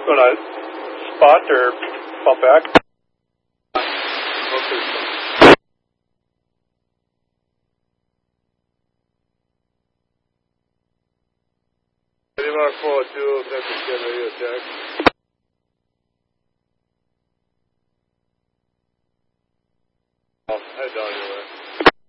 Gonna spot or pump back? Mark 42, that's a 10 radio check.